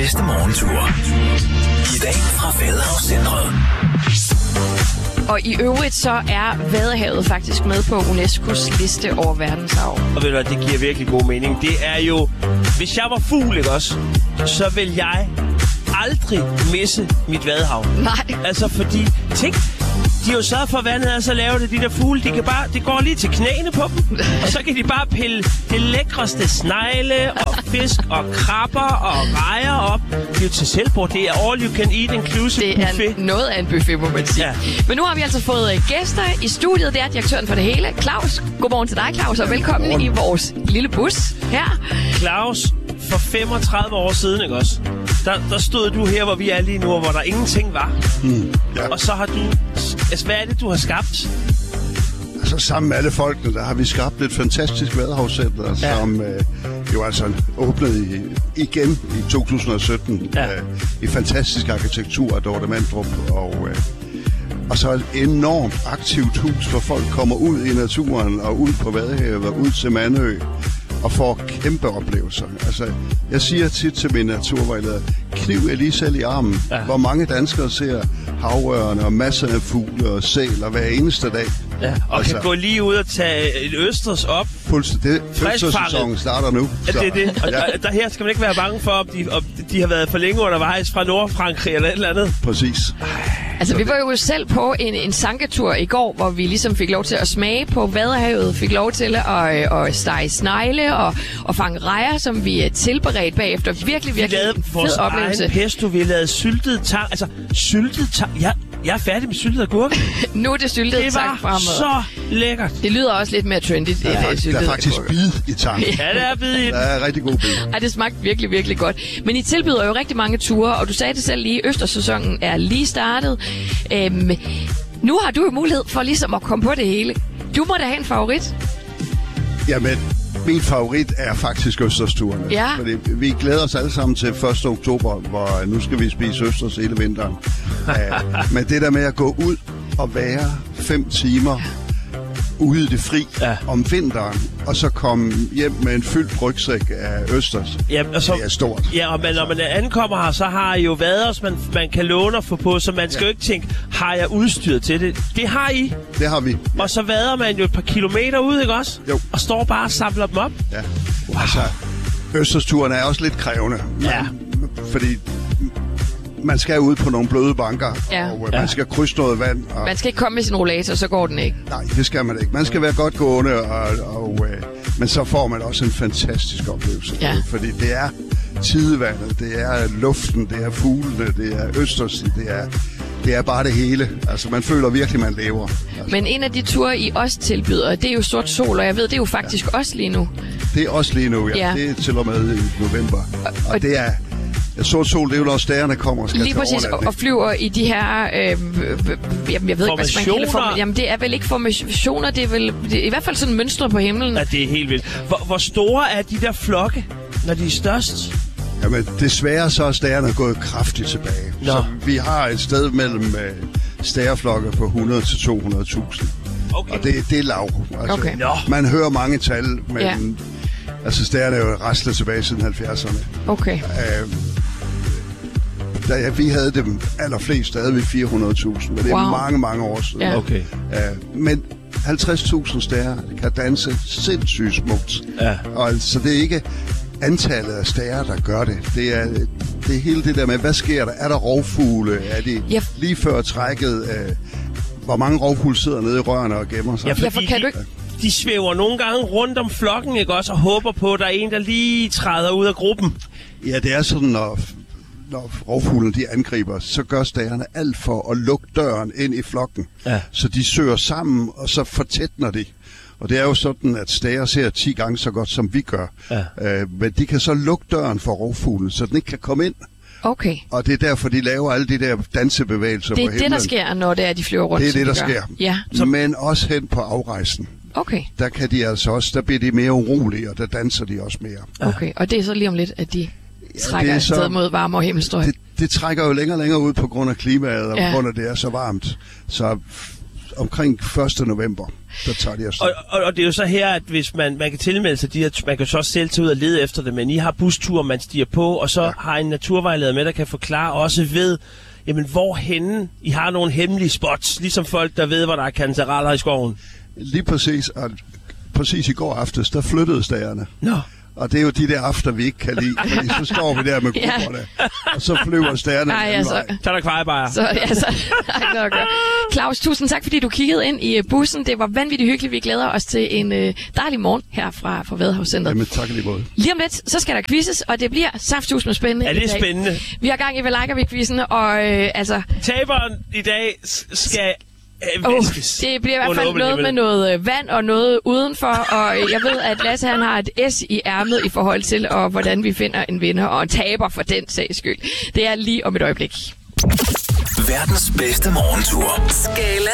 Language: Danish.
bedste morgentur. I dag fra Vadehavscentret. Og i øvrigt så er Vadehavet faktisk med på UNESCO's liste over verdensarv. Og ved du hvad, det giver virkelig god mening. Det er jo, hvis jeg var fugl, ikke også, så vil jeg aldrig misse mit vadehav. Nej. Altså fordi, tænk, de har jo sørget for, at vandet er så lavt, de der fugle, det går lige til knæene på dem. Og så kan de bare pille det lækreste snegle og fisk og krabber og rejer op. Det er jo til selvbord. Det er all you can eat inclusive buffet. Det er noget af en buffet, må man sige. Ja. Men nu har vi altså fået gæster i studiet. Det er direktøren for det hele, Claus. Godmorgen til dig, Claus, og velkommen i vores lille bus her. Claus, for 35 år siden, ikke også? Der stod du her, hvor vi er lige nu, og hvor der ingenting var. Ja. Og så har du... Altså, hvad er det, du har skabt? Altså, sammen med alle folkene, der har vi skabt et fantastisk vadehavscenter, som jo altså åbnede igen i 2017 i fantastisk arkitektur af Dorte Mandrup. Og så et enormt aktivt hus, hvor folk kommer ud i naturen og ud på Vadehavet og ud til Mandø og får kæmpe oplevelser. Altså, jeg siger tit til mine naturvejledere, kniv er lige selv i armen. Ja. Hvor mange danskere ser havørne og masser af fugle og sæler hver eneste dag. Ja, og altså, kan gå lige ud og tage et østers op. Fuldstændig. Østerssæsonen starter nu. Så. Det er det. Og der her skal man ikke være bange for, om de har været for længe undervejs fra Nordfrankrig eller et eller andet. Præcis. Altså, vi var jo selv på en sanketur i går, hvor vi ligesom fik lov til at smage på Vadehavet, fik lov til at stege snegle og fange rejer, som vi tilberedte bagefter. Virkelig fed oplevelse. Egen pesto, vi lavede syltet tang. Altså, syltet tang. Jeg er færdig med syltet agurk. Nu er det syltet tang fremad. Det var så lækkert. Det lyder også lidt mere trendy. Der er faktisk bid i tang. Ja, det er bid i. Der er rigtig god bid. Ej, det smagte virkelig, virkelig godt. Men I tilbyder jo rigtig mange ture, og du sagde det selv lige, Østersæsonen er lige startet. Nu har du jo mulighed for ligesom at komme på det hele. Du må da have en favorit. Jamen, min favorit er faktisk Østersturen. Ja. Fordi vi glæder os alle sammen til 1. oktober, hvor nu skal vi spise østers hele vinteren. Men det der med at gå ud og være 5 timer ude i det fri om vinteren, og så komme hjem med en fyldt rygsæk af østers. Jamen, det er stort. Ja, og når man ankommer her, så har I jo vaders, man kan låne og få på, så man skal jo ikke tænke, har jeg udstyret til det? Det har I. Det har vi. Ja. Og så vader man jo et par kilometer ud, ikke også? Jo. Og står bare og samler dem op. Ja. Wow. Altså, østersturen er også lidt krævende. Fordi man skal ud på nogle bløde banker, og man skal krydse noget vand. Og man skal ikke komme med sin rollator, så går den ikke. Nej, det skal man ikke. Man skal være godt gående, men så får man også en fantastisk oplevelse. Ja. Fordi det er tidevandet, det er luften, det er fuglene, det er østersen, det er bare det hele. Altså, man føler virkelig, man lever. Altså. Men en af de ture, I også tilbyder, det er jo Sort Sol, og jeg ved, det er jo faktisk også lige nu. Det er også lige nu, ja. Det er til og med i november. Og det er... Sort Sol, det er jo når stærerne kommer og skal lige præcis, og flyver i de her... jeg ved ikke, hvad man kalder det. Jamen, det er vel ikke formationer, det er i hvert fald sådan mønstre på himlen. Ja, det er helt vildt. Hvor store er de der flokke, når de er størst? Jamen, desværre så er stærerne gået kraftigt tilbage. Nå. Så vi har et sted mellem stæreflokke på 100 til 200.000. Okay. Og det er lav. Altså, okay. Man hører mange tal, men... Altså, stærerne er jo raslet tilbage siden 70'erne. Okay. Da vi havde dem allerflest, der havde vi 400.000, men det er mange, mange år siden. Ja. Okay. Men 50.000 stærer kan danse sindssygt smukt. Ja. Og så det er ikke antallet af stærer, der gør det. Det er hele det der med, hvad sker der? Er der rovfugle? Er de lige før trækket? Hvor mange rovfugle sidder nede i rørene og gemmer sig? Ja, fordi de svæver nogle gange rundt om flokken, ikke også, og håber på, at der er en, der lige træder ud af gruppen. Ja, det er sådan, når rovfuglene de angriber, så gør stærerne alt for at lukke døren ind i flokken. Ja. Så de søger sammen, og så fortætner de. Og det er jo sådan, at stærer ser 10 gange så godt, som vi gør. Ja. Men de kan så lukke døren for rovfuglen, så den ikke kan komme ind. Okay. Og det er derfor, de laver alle de der dansebevægelser på himlen. Det er det, der sker, når det er, de flyver rundt. Det er det, der sker. Ja. Men også hen på afrejsen. Okay. Der kan de altså også, der bliver de mere urolige, og der danser de også mere. Okay, og det er så lige om lidt, at de trækker afsted mod varmere himmelstrøg. Det trækker jo længere og længere ud på grund af klimaet, og på grund af, det er så varmt. Så omkring 1. november, der tager de afsted. Og det er jo så her, at hvis man kan tilmelde sig de her, man kan så også selv tage ud og lede efter det, men I har busture, man stiger på, og så har en naturvejleder med, der kan forklare også ved, jamen hvorhenne I har nogle hemmelige spots, ligesom folk, der ved, hvor der er kantareller i skoven. Lige præcis, og præcis i går aftes, der flyttede stagerne. Nå. Og det er jo de der aftener, vi ikke kan lide, fordi så står vi der med grupperne, og så flyver stagerne den anden vej. Så er der kvejebajer. Så Claus, tusind tak, fordi du kiggede ind i bussen. Det var vanvittigt hyggeligt. Vi glæder os til en dejlig morgen her fra Vadehavscentret. Jamen, tak lige måde. Lige om lidt, så skal der quizzes, og det bliver saftsus med spændende. Ja, det er spændende. Vi har gang i Vel-Like-quizzen, og Taberen i dag skal... det bliver i hvert fald noget med noget vand og noget udenfor, og jeg ved, at Lasse han har et S i ærmet i forhold til, og hvordan vi finder en vinder og en taber for den sags skyld. Det er lige om et øjeblik. Verdens bedste morgentur. Skala